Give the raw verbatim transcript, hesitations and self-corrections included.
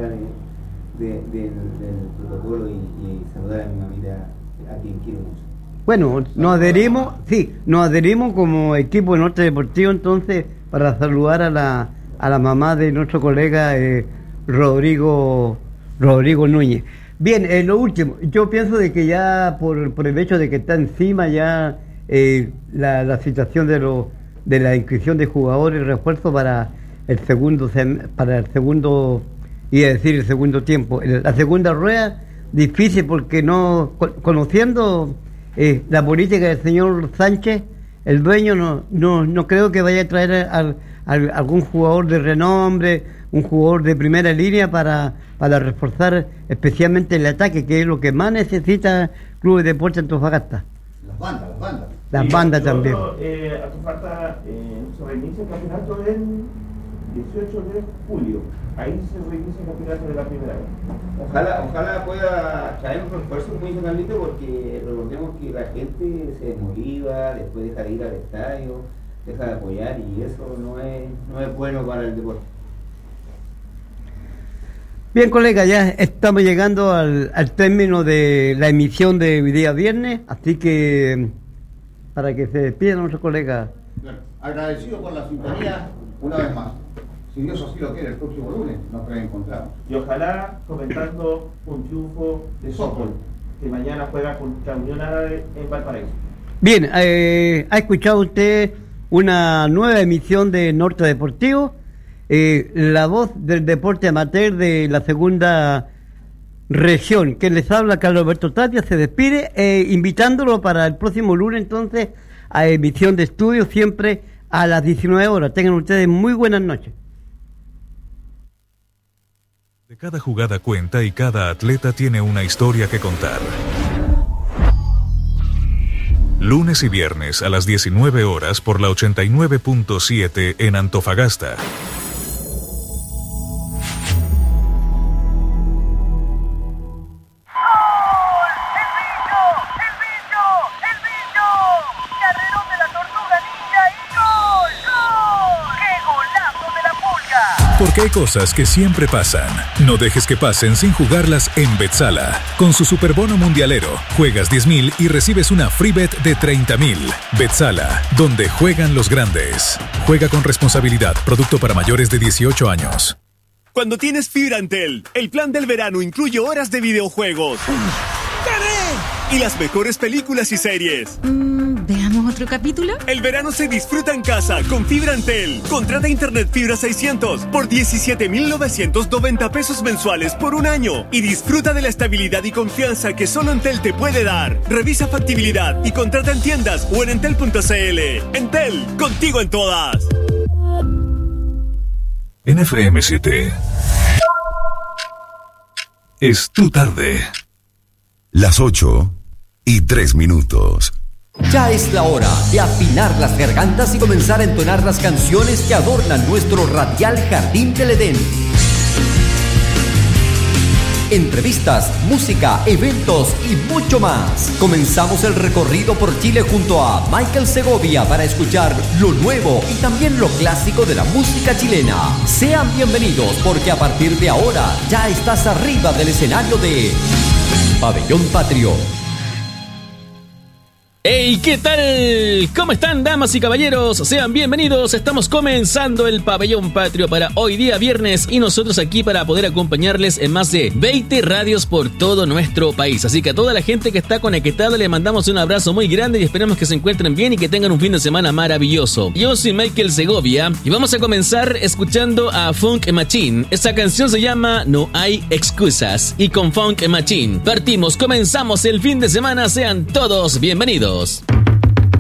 acá de, de, de, del protocolo y, y saludar a mi mamita, a quien quiero mucho. Bueno, nos adherimos, sí, nos adherimos como equipo de Norte Deportivo entonces para saludar a la a la mamá de nuestro colega eh, Rodrigo Rodrigo Núñez. Bien, eh, lo último, yo pienso de que ya por, por el hecho de que está encima ya eh, la, la situación de lo, de la inscripción de jugadores refuerzo para el segundo para el segundo iba a decir el segundo tiempo, la segunda rueda difícil porque no conociendo eh, la política del señor Sánchez, el dueño no no no creo que vaya a traer al, al, algún jugador de renombre, un jugador de primera línea para para reforzar especialmente el ataque, que es lo que más necesita Club de Deportes Antofagasta. Las bandas, las bandas. Las y bandas también. Otro, eh, Antofagasta eh, se reinicia el campeonato el dieciocho de julio. Ahí se reinicia el campeonato de la primera vez. Ojalá, ojalá pueda traer un refuerzo, como dice Carlito, porque recordemos que la gente se desmotiva, después deja de ir al estadio, deja de apoyar y eso no es, no es bueno para el deporte. Bien, colega, ya estamos llegando al, al término de la emisión de día viernes, así que para que se despida nuestro colega. Bueno, agradecido por la sintonía una vez más. Si Dios así lo quiere, el próximo lunes nos reencontramos. Y ojalá comentando un triunfo de Sokol, que mañana juega contra Unión Árabe en Valparaíso. Bien, eh, ¿ha escuchado usted una nueva emisión de Norte Deportivo? Eh, la voz del deporte amateur de la segunda región, que les habla Carlos Alberto Tapia, se despide, eh, invitándolo para el próximo lunes entonces a emisión de estudio, siempre a las diecinueve horas. Tengan ustedes muy buenas noches. De cada jugada cuenta y cada atleta tiene una historia que contar. Lunes y viernes a las diecinueve horas por la ochenta y nueve punto siete en Antofagasta. Porque hay cosas que siempre pasan. No dejes que pasen sin jugarlas en Betsala. Con su superbono mundialero, juegas diez mil y recibes una free bet de treinta mil. Betsala, donde juegan los grandes. Juega con responsabilidad. Producto para mayores de dieciocho años. Cuando tienes fibra Antel, el plan del verano incluye horas de videojuegos. ¡Gané! Y las mejores películas y series. Mm, ¿Veamos otro capítulo? El verano se disfruta en casa con fibra Antel. Contrata internet fibra seiscientos por diecisiete mil novecientos noventa pesos mensuales por un año. Y disfruta de la estabilidad y confianza que solo Entel te puede dar. Revisa factibilidad y contrata en tiendas o en entel punto c l. Entel, contigo en todas. En F M siete es tu tarde. Las ocho y tres minutos. Ya es la hora de afinar las gargantas y comenzar a entonar las canciones que adornan nuestro radial jardín del Edén. Entrevistas, música, eventos y mucho más. Comenzamos el recorrido por Chile junto a Michael Segovia para escuchar lo nuevo y también lo clásico de la música chilena. Sean bienvenidos porque a partir de ahora ya estás arriba del escenario de Pabellón Patrio. ¡Hey! ¿Qué tal? ¿Cómo están, damas y caballeros? Sean bienvenidos. Estamos comenzando el Pabellón Patrio para hoy día viernes y nosotros aquí para poder acompañarles en más de veinte radios por todo nuestro país. Así que a toda la gente que está conectada le mandamos un abrazo muy grande y esperemos que se encuentren bien y que tengan un fin de semana maravilloso. Yo soy Michael Segovia y vamos a comenzar escuchando a Funk Machine. Esta canción se llama No Hay Excusas y con Funk Machine partimos, comenzamos el fin de semana. Sean todos bienvenidos.